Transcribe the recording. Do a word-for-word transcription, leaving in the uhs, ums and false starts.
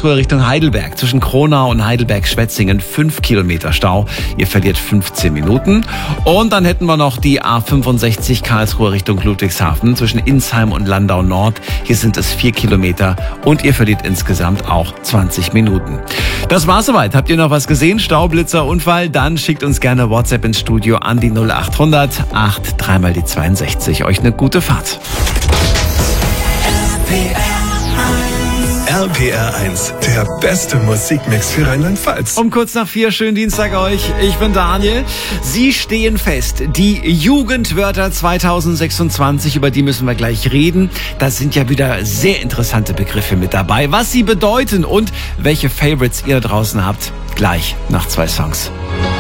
Karlsruhe Richtung Heidelberg. Zwischen Kronau und Heidelberg-Schwetzingen fünf Kilometer Stau. Ihr verliert fünfzehn Minuten. Und dann hätten wir noch die A fünfundsechzig Karlsruhe Richtung Ludwigshafen. Zwischen Insheim und Landau Nord. Hier sind es vier Kilometer. Und ihr verliert insgesamt auch zwanzig Minuten. Das war's soweit. Habt ihr noch was gesehen? Staublitzer, Unfall? Dann schickt uns gerne WhatsApp ins Studio an die null acht hundert acht drei mal die zweiundsechzig. Euch eine gute Fahrt. R P R eins, der beste Musikmix für Rheinland-Pfalz. Um kurz nach vier, schönen Dienstag euch. Ich bin Daniel. Sie stehen fest. Die Jugendwörter zwanzig sechsundzwanzig, über die müssen wir gleich reden. Da sind ja wieder sehr interessante Begriffe mit dabei. Was sie bedeuten und welche Favorites ihr da draußen habt, gleich nach zwei Songs.